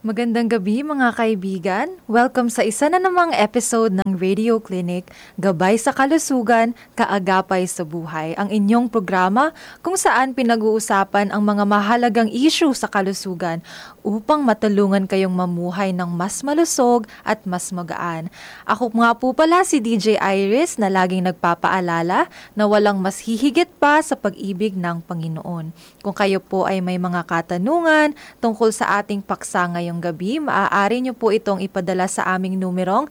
Magandang gabi mga kaibigan. Welcome sa isa na namang episode ng Radio Clinic, Gabay sa Kalusugan, Kaagapay sa Buhay. Ang inyong programa kung saan pinag-uusapan ang mga mahalagang issue sa kalusugan upang matulungan kayong mamuhay ng mas malusog at mas magaan. Ako nga po pala si DJ Iris na laging nagpapaalala na walang mas hihigit pa sa pag-ibig ng Panginoon. Kung kayo po ay may mga katanungan tungkol sa ating paksa ngayong gabi, maaari nyo po itong ipadala sa aming numerong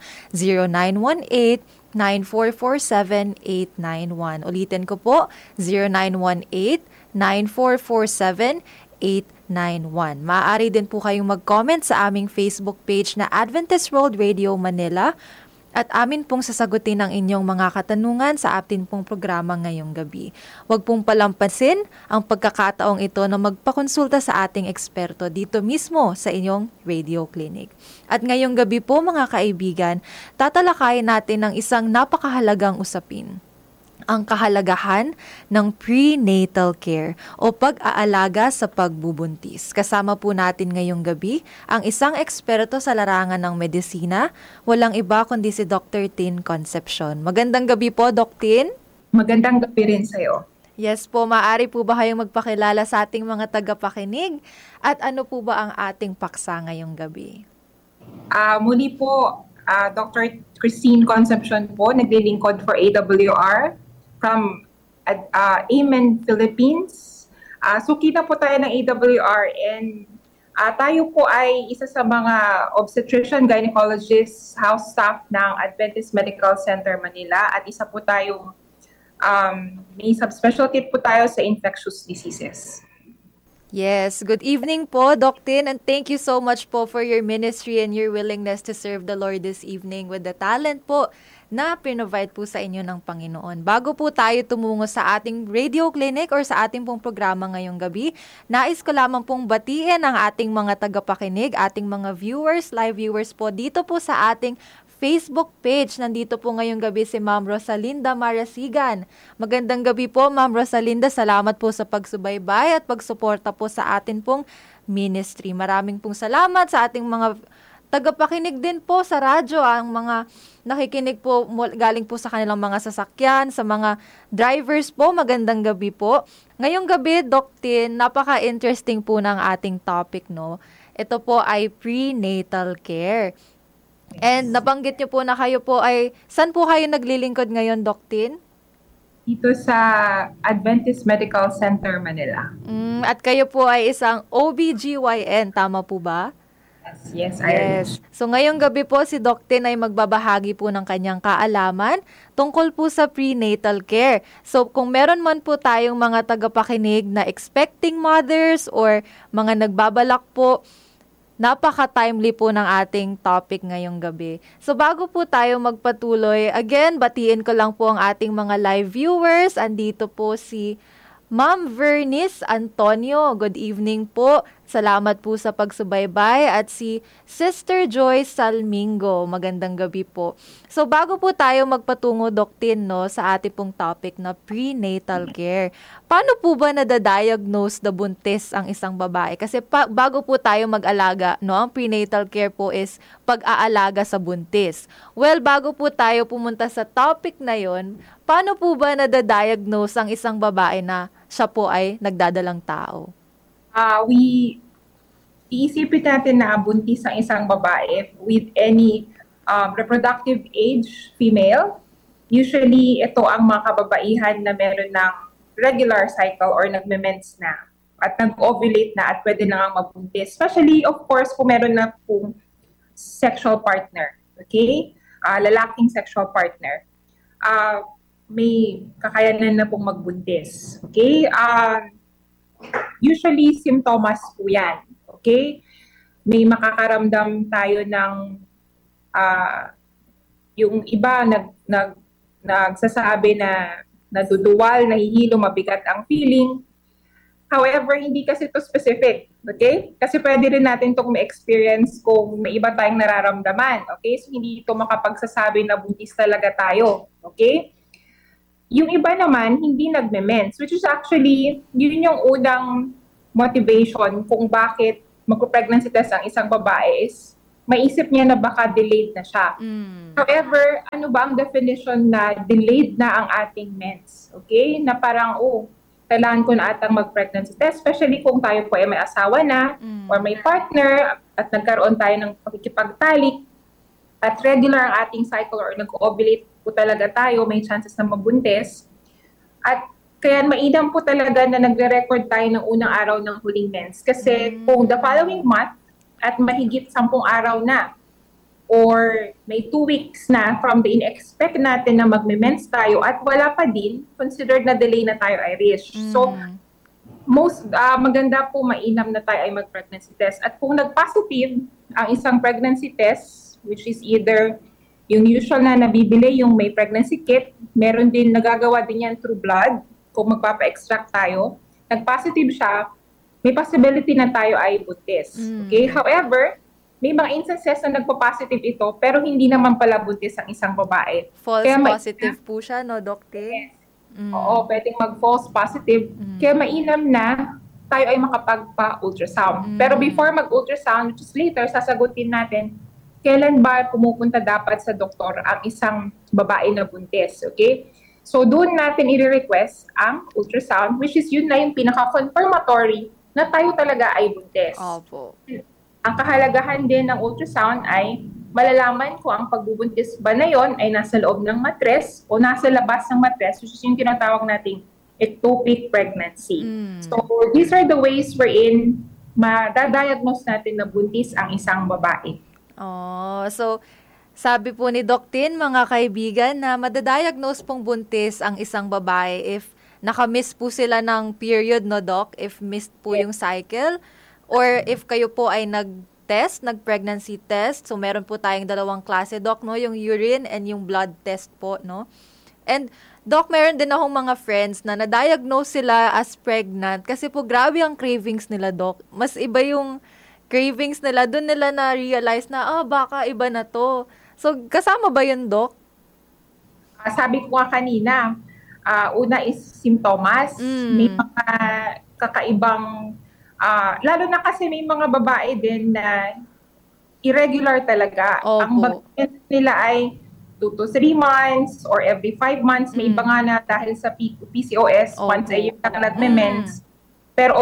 0918-9447-891. Ulitin ko po, 0918-9447-891. Maaari din po kayong mag-comment sa aming Facebook page na Adventist World Radio Manila at amin pong sasagutin ang inyong mga katanungan sa atin pong programa ngayong gabi. Huwag pong palampasin ang pagkakataong ito na magpakonsulta sa ating eksperto dito mismo sa inyong radio clinic. At ngayong gabi po mga kaibigan, tatalakayin natin ang isang napakahalagang usapin. Ang kahalagahan ng prenatal care o pag-aalaga sa pagbubuntis. Kasama po natin ngayong gabi ang isang eksperto sa larangan ng medisina, walang iba kundi si Dr. Tin Concepcion. Magandang gabi po, Dr. Tin. Magandang gabi rin sa'yo. Yes po, maaari po ba kayong magpakilala sa ating mga tagapakinig? At ano po ba ang ating paksa ngayong gabi? Muli po, Dr. Christine Concepcion po, naglilingkod for AWR. From Amen, Philippines. Suki na po tayo ng AWR and tayo po ay isa sa mga obstetrician, gynecologist, house staff ng Adventist Medical Center Manila at isa po tayong may subspecialty po tayo sa infectious diseases. Yes, good evening po, Dr. Tin, and thank you so much po for your ministry and your willingness to serve the Lord this evening with the talent po na pinovide po sa inyo ng Panginoon. Bago po tayo tumungo sa ating radio clinic or sa ating pong programa ngayong gabi, nais ko lamang pong batiin ang ating mga tagapakinig, ating mga viewers, live viewers po dito po sa ating Facebook page. Nandito po ngayong gabi si Ma'am Rosalinda Marasigan. Magandang gabi po, Ma'am Rosalinda. Salamat po sa pagsubaybay at pagsuporta po sa atin pong ministry. Maraming pong salamat sa ating mga tagapakinig din po sa radyo, ang mga nakikinig po galing po sa kanilang mga sasakyan, sa mga drivers po. Magandang gabi po. Ngayong gabi, Dr. Tin, napaka-interesting po ng ating topic, no? Ito po ay prenatal care. And nabanggit niyo po na kayo po ay, saan po kayo naglilingkod ngayon, Dr. Tin? Dito sa Adventist Medical Center Manila. At kayo po ay isang OBGYN, tama po ba? Yes. So ngayong gabi po si Dr. Tin ay magbabahagi po ng kanyang kaalaman tungkol po sa prenatal care. So kung meron man po tayong mga tagapakinig na expecting mothers or mga nagbabalak po, napaka-timely po ng ating topic ngayong gabi. So bago po tayo magpatuloy, again, batiin ko lang po ang ating mga live viewers. Andito po si Ma'am Vernice Antonio. Good evening po. Salamat po sa pagsubaybay. At si Sister Joyce Salmingo. Magandang gabi po. So bago po tayo magpatungo, Dr. Tin, no, sa ating pong topic na prenatal care, paano po ba nadadiagnose na buntis ang isang babae? Kasi bago po tayo mag-alaga, no, ang prenatal care po is pag-aalaga sa buntis. Well, bago po tayo pumunta sa topic na yon, paano po ba nadadiagnose ang isang babae na siya po ay nagdadalang tao? Iisipin natin na buntis ang isang babae with any reproductive age female. Usually, ito ang mga kababaihan na meron ng regular cycle or nagme-mens na at nag-ovulate na at pwede na nga mabuntis. Especially, of course, kung meron na pong sexual partner. Okay? Lalaking sexual partner. May kakayanan na pong magbuntis. Okay? Usually, symptoms po yan. Okay? May makakaramdam tayo ng yung iba nagsasabi na naduduwal, nahihilo, mabigat ang feeling. However, hindi kasi ito specific. Okay? Kasi pwede rin natin itong ma-experience kung may iba tayong nararamdaman. Okay? So, hindi ito makapagsasabi na buntis talaga tayo. Okay? Yung iba naman, hindi nagme-mens, which is actually, yun yung unang motivation kung bakit magpo-pregnancy test ang isang babae is maisip niya na baka delayed na siya. However, ano ba ang definition na delayed na ang ating mens? Okay? Na parang, kailangan ko na atang mag-pregnancy test, especially kung tayo po ay may asawa na or may partner at nagkaroon tayo ng pakikipagtalik at regular ang ating cycle or nag-ovulate po talaga tayo, may chances na mabuntis. At kaya mainam po talaga na nagre-record tayo ng unang araw ng huling mens. Kasi kung the following month at mahigit 10 araw na or may 2 weeks na from the in-expect natin na magme-mens tayo at wala pa din, considered na delay na tayo ay reach. So, maganda po mainam na tayo ay mag-pregnancy test. At kung nag-positive ang isang pregnancy test, which is either yung usual na nabibili, yung may pregnancy kit, meron din, nagagawa din yan through blood, kung magpapa-extract tayo, nag-positive siya, may possibility na tayo ay buntis. Okay? However, may mga instances na nagpo-positive ito, pero hindi naman pala buntis ang isang babae. False positive po siya, no, Dokte? Yes. Oo, pwedeng mag-false positive. Kaya mainam na tayo ay makapagpa-ultrasound. Pero before mag-ultrasound, which is later, sasagutin natin, kailan ba pumupunta dapat sa doktor ang isang babae na buntis, okay? So, doon natin i-request ang ultrasound, which is yun na yung pinaka-confirmatory na tayo talaga ay buntis. Opo. Ang kahalagahan din ng ultrasound ay malalaman kung ang pagbubuntis ba na yon ay nasa loob ng matres o nasa labas ng matres, which is yung tinatawag nating ectopic pregnancy. So, these are the ways wherein madadiagnose natin na buntis ang isang babae. So sabi po ni Doc Tin, mga kaibigan, na madadiagnose pong buntis ang isang babae if nakamiss po sila ng period, no, Doc? If missed po yung cycle, or if kayo po ay nag-pregnancy test. So meron po tayong dalawang klase, Doc, no? Yung urine and yung blood test po, no? And Doc, meron din akong mga friends na na-diagnose sila as pregnant kasi po grabe ang cravings nila, Doc. Mas iba yung cravings nila, doon nila na-realize na, baka iba na to. So, kasama ba yun, Doc? Sabi ko nga kanina, una is simptomas. May mga kakaibang, lalo na kasi may mga babae din na irregular talaga. Opo. Ang bagay nila ay 2 to 3 months or every 5 months. May iba nga na dahil sa PCOS, once a year na nagme-mens. Pero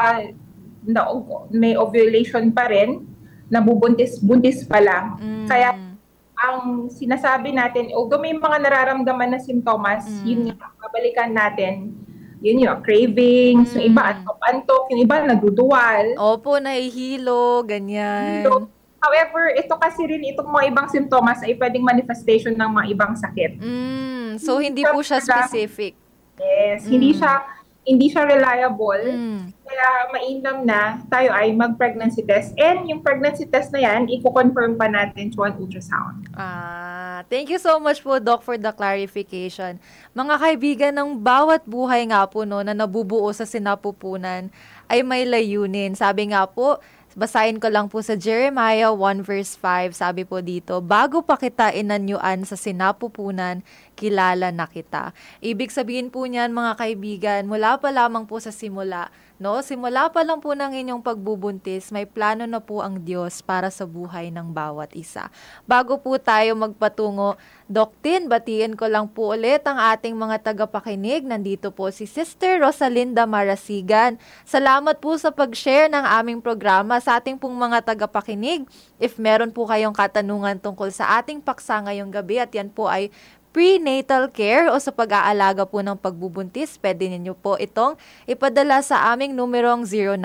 may ovulation pa rin, nabubuntis pa lang. Kaya ang sinasabi natin, although may mga nararamdaman na simptomas, yun nga, babalikan natin, yun yung cravings, yung iba antok, yung iba nagduduwal. Opo, nahihilo, ganyan. So, however, ito kasi rin, itong mga ibang simptomas ay pwedeng manifestation ng mga ibang sakit. So, hindi po siya specific. Yes, hindi siya reliable. Kaya mainam na tayo ay mag-pregnancy test. And yung pregnancy test na yan, i-confirm pa natin through an ultrasound. Thank you so much po, Doc, for the clarification. Mga kaibigan, ng bawat buhay nga po no, na nabubuo sa sinapupunan ay may layunin. Sabi nga po, basahin ko lang po sa Jeremiah 1 verse 5, sabi po dito, bago pa kita inanyuan sa sinapupunan, kilala na kita. Ibig sabihin po niyan, mga kaibigan, mula pa lamang po sa simula, no? Simula pa lang po ng inyong pagbubuntis, may plano na po ang Diyos para sa buhay ng bawat isa. Bago po tayo magpatungo, Doc Tin, batiin ko lang po ulit ang ating mga tagapakinig. Nandito po si Sister Rosalinda Marasigan. Salamat po sa pag-share ng aming programa sa ating pong mga tagapakinig. If meron po kayong katanungan tungkol sa ating paksa ngayong gabi at yan po ay prenatal care o sa pag-aalaga po ng pagbubuntis, pwede ninyo po itong ipadala sa aming numerong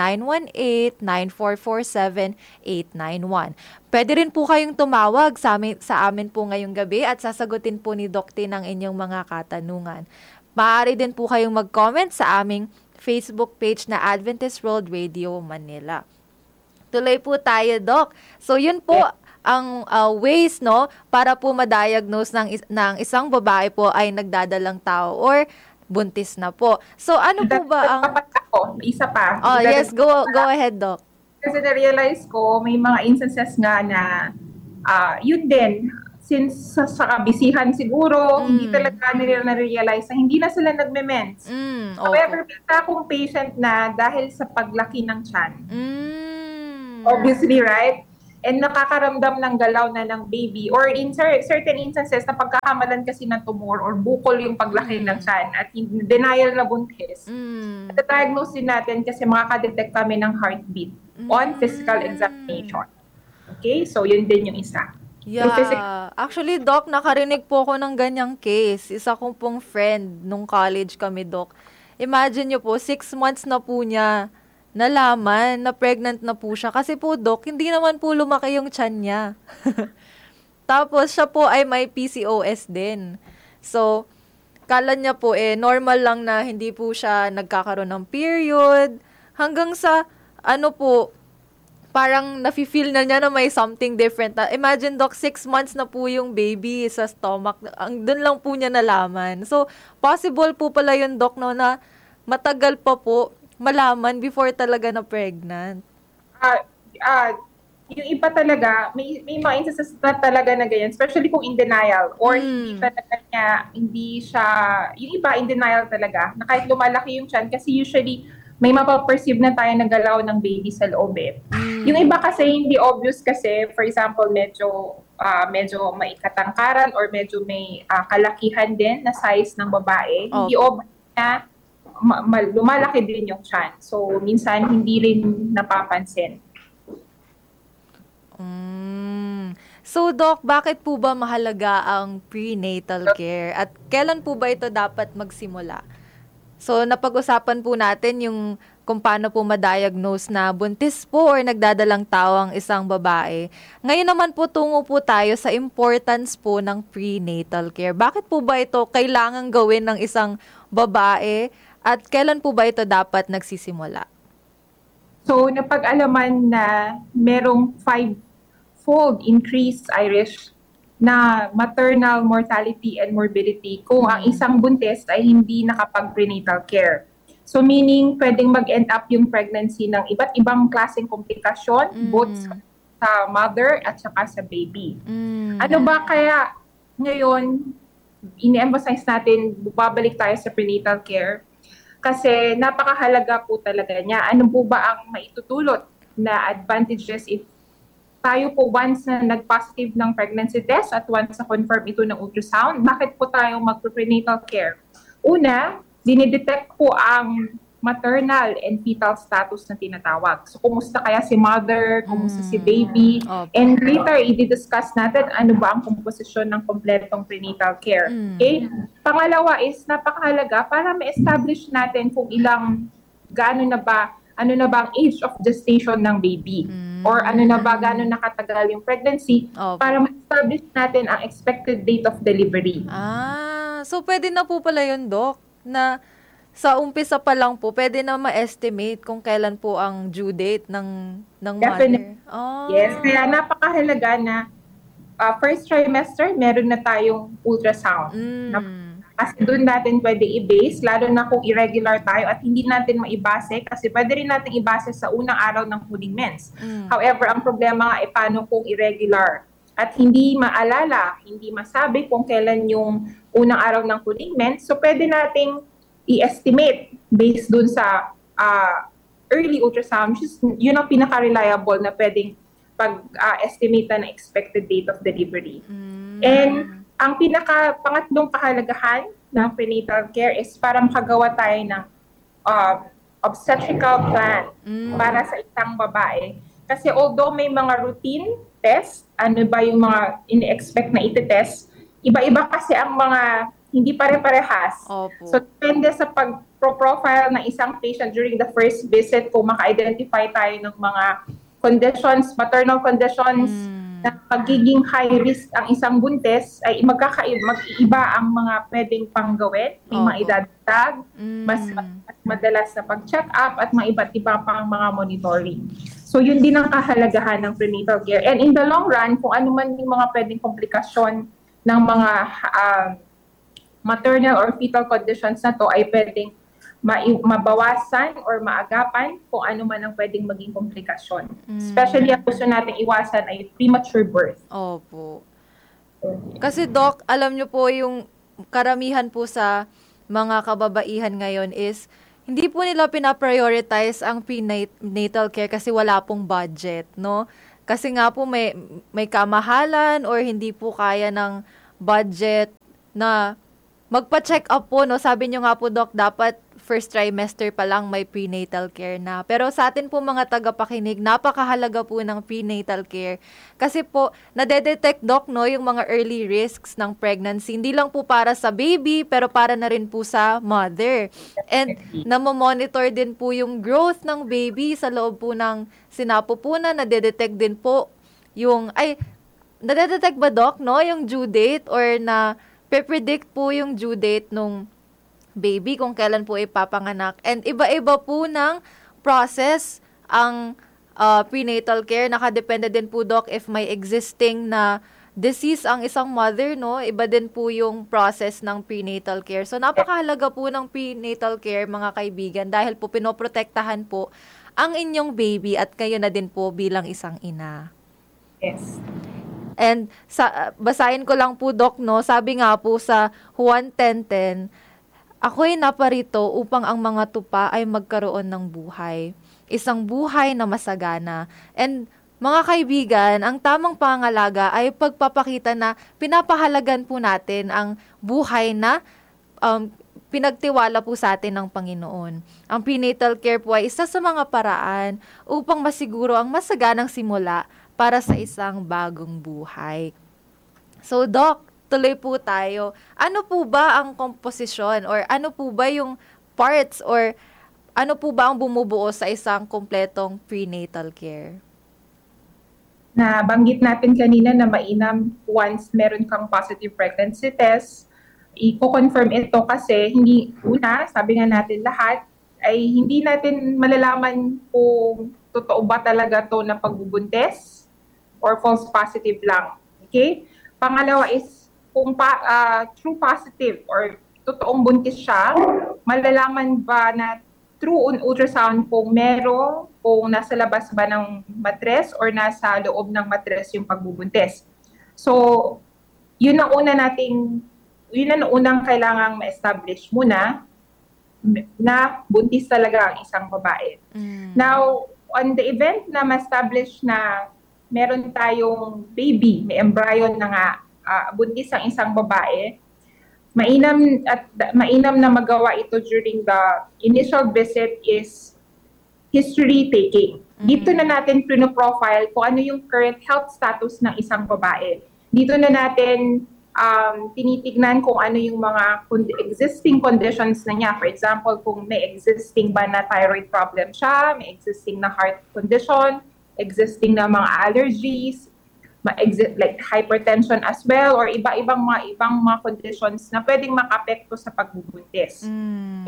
0918-9447-891. Pwede rin po kayong tumawag sa amin po ngayong gabi at sasagutin po ni Doc Tin ang inyong mga katanungan. Maaari din po kayong mag-comment sa aming Facebook page na Adventist World Radio Manila. Tuloy po tayo, Doc. So yun po, ang ways, no, para po ma-diagnose ng isang babae po ay nagdadalang tao or buntis na po. So, ano po ba ang... Isa pa. Yes, go ahead, Doc. Kasi na-realize ko, may mga instances nga na yun din, since sa kabisihan siguro, hindi talaga nila na-realize na hindi na sila nagme-mens. However, may akong patient na dahil sa paglaki ng tiyan, obviously, right? And nakakaramdam ng galaw na ng baby. Or in certain instances, na pagkakamalan kasi ng tumor or bukol yung paglaki ng tiyan at denial na buntis. Diagnose din natin kasi makaka-detect kami ng heartbeat on physical examination. Okay? So, yun din yung isa. Yeah. Actually, Doc, nakarinig po ako ng ganyang case. Isa kong pong friend nung college kami, Doc. Imagine nyo po, 6 months na po niya nalaman na pregnant na po siya. Kasi po, Doc, hindi naman po lumaki yung tiyan niya. Tapos, siya po ay may PCOS din. So, kala niya po normal lang na hindi po siya nagkakaroon ng period. Hanggang sa, parang nafe-feel na niya na may something different. Imagine, Doc, 6 months na po yung baby sa stomach. Doon lang po niya nalaman. So, possible po pala yun, Doc, no, na matagal pa po malaman before talaga na pregnant. Yung iba talaga, may mga instances na talaga na ganyan, especially kung in denial or hindi siya, yung iba in denial talaga, na kahit lumalaki yung tiyan kasi usually may mapaperceive na tayo na galaw ng baby sa loob eh. Yung iba kasi hindi obvious kasi, for example, medyo may katangkaran or medyo may kalakihan din na size ng babae. Hindi obvious na lumalaki din yung tiyan. So, minsan hindi rin napapansin. So, Doc, bakit po ba mahalaga ang prenatal care? At kailan po ba ito dapat magsimula? So, napag-usapan po natin yung kung paano po ma-diagnose na buntis po or nagdadalang tao ang isang babae. Ngayon naman po tungo po tayo sa importance po ng prenatal care. Bakit po ba ito kailangang gawin ng isang babae at kailan po ba ito dapat nagsisimula? So, napag-alaman na merong 5-fold increase, Irish, na maternal mortality and morbidity kung ang isang buntis ay hindi nakapag-prenatal care. So meaning, pwedeng mag-end up yung pregnancy ng iba't ibang klaseng komplikasyon, both sa mother at saka sa baby. Ano ba kaya ngayon, ini-emphasize natin, babalik tayo sa prenatal care, kasi napakahalaga po talaga niya. Ano po ba ang maitutulot na advantages if tayo po once na nag-positive ng pregnancy test at once na confirm ito ng ultrasound, bakit po tayo mag-prenatal care? Una, dinidetect po ang maternal and fetal status na tinatawag. So, kumusta kaya si mother, kumusta si baby, and later, i-discuss natin ano ba ang komposisyon ng kompletong prenatal care. Okay? Pangalawa is, napakahalaga para ma-establish natin kung ano na ba ang age of gestation ng baby. Or ano na ba, gano'n nakatagal yung pregnancy para ma-establish natin ang expected date of delivery. So pwede na po pala yun, Doc, na sa umpisa pa lang po, pwede na ma-estimate kung kailan po ang due date ng Definitely. mother. Yes, kaya napakahalaga na first trimester, meron na tayong ultrasound. Kasi doon natin pwede i-base, lalo na kung irregular tayo at hindi natin maibase kasi pwede rin natin ibase sa unang araw ng huling mens. However, ang problema nga ay paano kung irregular at hindi maalala, hindi masabi kung kailan yung unang araw ng huling mens. So, pwede nating i-estimate based doon sa early ultrasound. Yun ang pinaka-reliable na pwedeng pag-estimate na expected date of delivery. And ang pangatlong kahalagahan ng prenatal care is para makagawa tayo ng obstetrical plan para sa isang babae. Kasi although may mga routine test, ano ba yung mga ini-expect na iti-test, iba-iba kasi ang mga hindi pare-parehas. So depende sa pag-profile ng isang patient during the first visit kung maka-identify tayo ng mga conditions, maternal conditions, na pagiging high risk ang isang buntis ay mag-iiba ang mga pwedeng panggawin, may mga idadagdag, mas madalas na pag-check up at mga iba't iba pang mga monitoring. So yun din ang kahalagahan ng prenatal care. And in the long run, kung ano man yung mga pwedeng komplikasyon ng mga maternal or fetal conditions na to ay pwedeng mabawasan or maagapan kung ano man ang pwedeng maging komplikasyon. Especially ang gusto natin iwasan ay premature birth. Opo. Kasi Doc, alam nyo po yung karamihan po sa mga kababaihan ngayon is Hindi po nila pina-prioritize ang prenatal care kasi wala pong budget, no? Kasi nga po may kamahalan or hindi po kaya ng budget na magpa-check up po, no? Sabi niyo nga po, Doc, dapat first trimester pa lang may prenatal care na. Pero sa atin po mga tagapakinig, napakahalaga po ng prenatal care. Kasi po, nadedetect, Doc, no, yung mga early risks ng pregnancy. Hindi lang po para sa baby, pero para na rin po sa mother. And namomonitor din po yung growth ng baby sa loob po ng sinapupunan. Nadedetect din po yung, nadedetect ba, Doc, no, yung due date or na pe-predict po yung due date nung baby kung kailan po ipapanganak. And iba-iba po ng process ang prenatal care. Nakadepende din po, Doc, if may existing na disease ang isang mother, no? Iba din po yung process ng prenatal care. So, napakahalaga po ng prenatal care, mga kaibigan, dahil po pinoprotektahan po ang inyong baby at kayo na din po bilang isang ina. Yes. And basahin ko lang po, Doc, no? Sabi nga po sa Juan 10:10, ako'y naparito upang ang mga tupa ay magkaroon ng buhay. Isang buhay na masagana. And mga kaibigan, ang tamang pangalaga ay pagpapakita na pinapahalagan po natin ang buhay na pinagtiwala po sa atin ng Panginoon. Ang prenatal care po ay isa sa mga paraan upang masiguro ang masaganang simula para sa isang bagong buhay. So, Doc, tuloy po tayo. Ano po ba ang komposisyon or ano po ba yung parts or ano po ba ang bumubuo sa isang kompletong prenatal care? Nabanggit natin kanina na mainam once meron kang positive pregnancy test. I-confirm ito kasi sabi nga natin lahat, ay hindi natin malalaman kung totoo ba talaga to na pagbubuntis or false positive lang. Okay? Pangalawa is kung true positive or totoong buntis siya, malalaman ba na true on ultrasound kung nasa labas ba ng matres or nasa loob ng matres yung pagbubuntis. So, yun ang unang kailangang ma-establish muna na buntis talaga ang isang babae. Now, on the event na ma-establish na meron tayong baby, may embryo na nga, buntis ang isang babae, mainam na magawa ito during the initial visit is history taking. Dito na natin pino-profile kung ano yung current health status ng isang babae. Dito na natin tinitignan kung ano yung mga existing conditions na niya. For example, kung may existing ba na thyroid problem siya, may existing na heart condition, existing na mga allergies, like hypertension as well, or ibang mga conditions na pwedeng makapekto sa pagbubuntis. So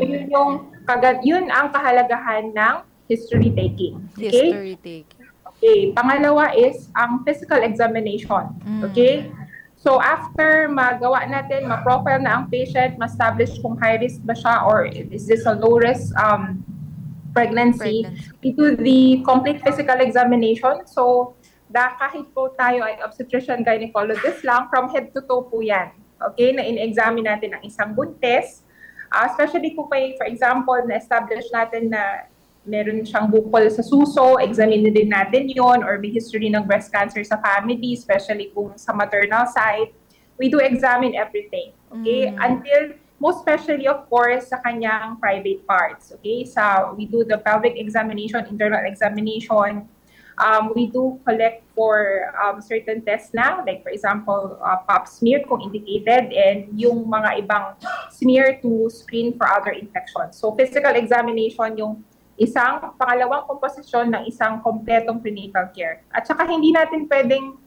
yun ang kahalagahan ng history taking. Okay? History taking. Okay. Pangalawa is ang physical examination. Okay? So after magawa natin, ma-profile na ang patient, ma-establish kung high risk ba siya or is this a low risk pregnancy, into the complete physical examination. So kahit po tayo ay obstetrician gynecologist lang, from head to toe po yan. Okay? Na in-examine natin ang isang buntis. Especially kung for example, na-establish natin na meron siyang bukol sa suso, examine din natin yon, or may history ng breast cancer sa family, especially kung sa maternal side. We do examine everything. Okay? Until, most especially of course, sa kanyang private parts. Okay? So, we do the pelvic examination, internal examination. We do collect for certain tests na, like for example, pap smear kung indicated, and yung mga ibang smear to screen for other infections. So physical examination yung pangalawang komposisyon ng isang kompletong prenatal care. At saka hindi natin pwedeng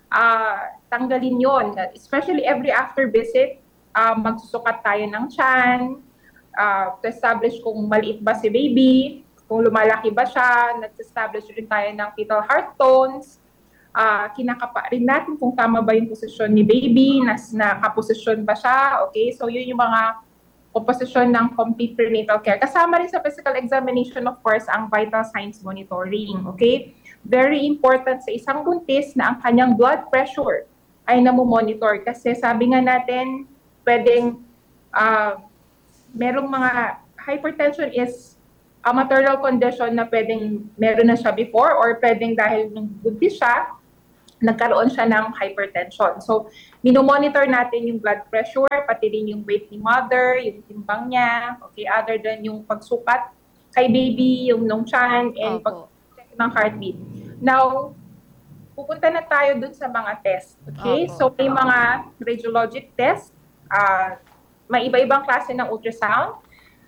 tanggalin yon, especially every after visit, magsusukat tayo ng tiyan, to establish kung maliit ba si baby, kung lumalaki ba siya, nag-establish rin tayo ng fetal heart tones, kinakapa rin natin kung tama ba yung posisyon ni baby, nakaposisyon ba siya, okay? So yun yung mga komposisyon ng complete prenatal care. Kasama rin sa physical examination, of course, ang vital signs monitoring, okay? Very important sa isang buntis na ang kanyang blood pressure ay namomonitor. Kasi sabi nga natin, pwedeng merong mga hypertension is a maternal condition na pwedeng meron na siya before or pwedeng dahil nung buntis siya, nagkaroon siya ng hypertension. So, minomonitor natin yung blood pressure, pati din yung weight ni mother, yung timbang niya, okay, other than yung pagsukat kay baby, yung nung tiyan, and pag-check ng heartbeat. Now, pupunta na tayo dun sa mga test, okay? So, may mga radiologic test, may iba-ibang klase ng ultrasound,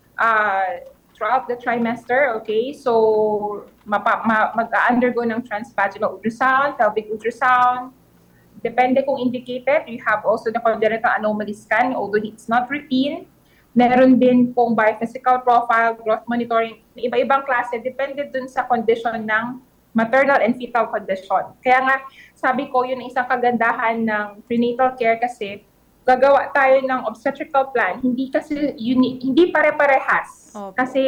throughout the trimester, okay? So, mag-undergo ng transvaginal ultrasound, pelvic ultrasound. Depende kung indicated, you have also the congenital anomaly scan, although it's not routine. Meron din pong biophysical profile, growth monitoring, iba-ibang klase, depende dun sa condition ng maternal and fetal condition. Kaya nga, sabi ko, yun ang isang kagandahan ng prenatal care kasi gagawa tayo ng obstetrical plan, hindi kasi hindi pare-parehas. Okay. Kasi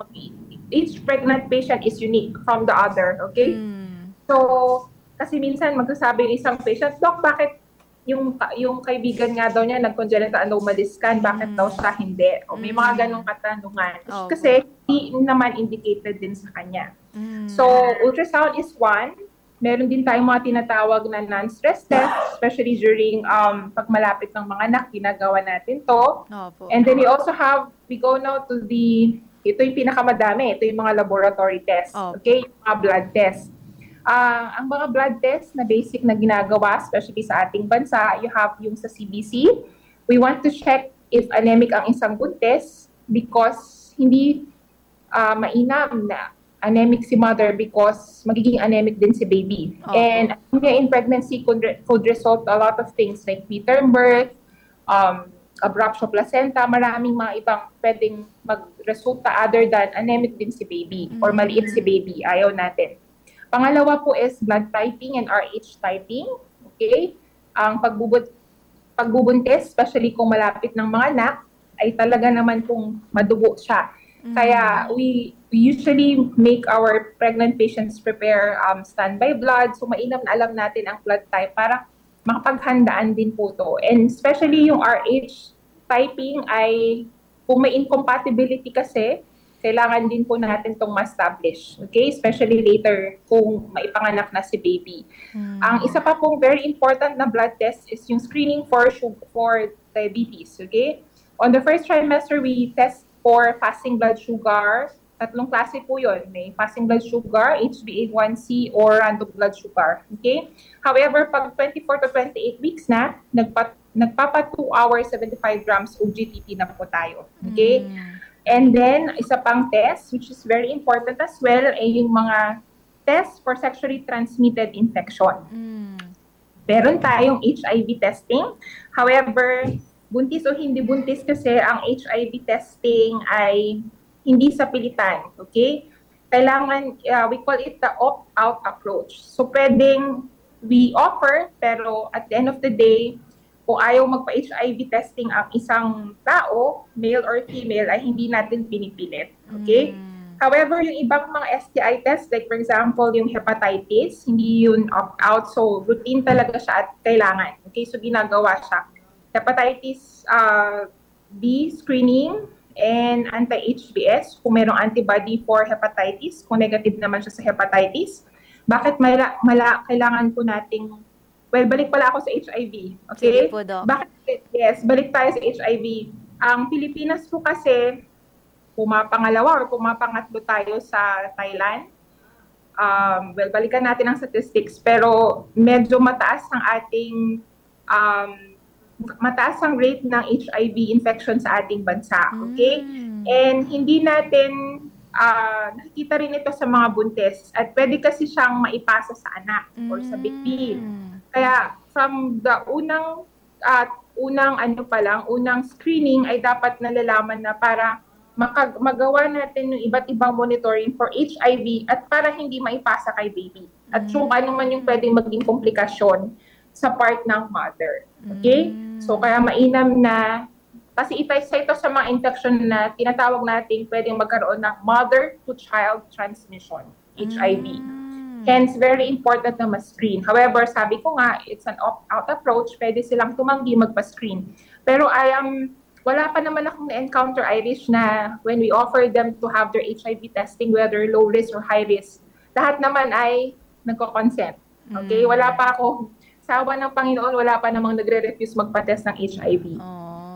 each pregnant patient is unique from the other, okay? So, kasi minsan magsasabi ng isang patient, Doc, bakit yung kaibigan nga daw niya nag-congenital anomaly scan, bakit daw siya hindi? O may mga ganong katanungan. Kasi hindi naman indicated din sa kanya. So, ultrasound is one. Meron din tayong mga tinatawag na non-stress test, especially during pag malapit ng mga anak, ginagawa natin to. And then we go now to ito yung pinakamadami, ito yung mga laboratory tests, okay? Yung mga blood tests. Ang mga blood tests na basic na ginagawa, especially sa ating bansa, you have yung sa CBC. We want to check if anemic ang isang buntis because hindi mainam na anemic si mother because magiging anemic din si baby. And anemia in pregnancy could result a lot of things like preterm birth, abruptio placenta, maraming mga ibang pwedeng magresulta other than anemic din si baby or maliit si baby. Ayaw natin. Pangalawa po is blood typing and RH typing. Okay? Ang pagbubuntis, especially kung malapit ng mga anak, ay talaga naman kung madugo siya. Kaya we usually make our pregnant patients prepare standby blood. So mainam na alam natin ang blood type para makapaghandaan din po to. And especially yung RH typing ay kung may incompatibility kasi, kailangan din po natin itong ma-establish. Okay? Especially later kung maipanganak na si baby. Ang isa pa pong very important na blood test is yung screening for diabetes. Okay? On the first trimester, we test for fasting blood sugar. Tatlong klase po yun. May fasting blood sugar, HbA1c, or random blood sugar. Okay? However, pag 24 to 28 weeks na, nagpapa 2 hours, 75 grams OGTT na po tayo. Okay? And then, isa pang test, which is very important as well, ay yung mga test for sexually transmitted infection. Meron tayong HIV testing. However, buntis o hindi buntis kasi ang HIV testing ay hindi sa pilitan, okay? Kailangan, we call it the opt-out approach. So, pwedeng we offer, pero at the end of the day, kung ayaw magpa-HIV testing ang isang tao, male or female, ay hindi natin pinipilit, okay? However, yung ibang mga STI tests, like for example, yung hepatitis, hindi yun opt-out, so routine talaga siya at kailangan, okay? So, ginagawa siya. Hepatitis B screening and anti-HBs, kung mayroong antibody for hepatitis, kung negative naman siya sa hepatitis. Bakit kailangan po nating, balik pala ako sa HIV, okay? Sige po, Doc. Balik tayo sa HIV. Ang Pilipinas po kasi, pumapangalawa or pumapangatlo tayo sa Thailand. Balikan natin ang statistics, pero medyo mataas ang ating mataas ang rate ng HIV infection sa ating bansa, okay? And hindi natin nakikita rin ito sa mga buntis at pwede kasi siyang maipasa sa anak or sa baby. Kaya from the unang screening ay dapat nalalaman na para magawa natin ng iba't ibang monitoring for HIV at para hindi maipasa kay baby. At kung ano man yung pwedeng maging komplikasyon sa part ng mother. Okay? So, kaya mainam na, kasi ito sa mga infection na tinatawag natin pwedeng magkaroon ng mother-to-child transmission, HIV. Hence, very important na ma-screen. However, sabi ko nga, it's an opt-out approach. Pwede silang tumanggi magpa-screen. Pero I am wala pa naman akong na-encounter, Irish, na when we offer them to have their HIV testing, whether low risk or high risk, lahat naman ay nagko-consent. Okay? Wala pa ako, sa awa ng Panginoon, wala pa namang nagre-refuse magpa-test ng HIV. Oh.